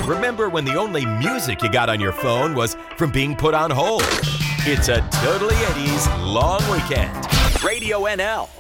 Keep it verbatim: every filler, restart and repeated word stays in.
remember when the only music you got on your phone was from being put on hold? It's a Totally Eddie's long weekend. Radio N L.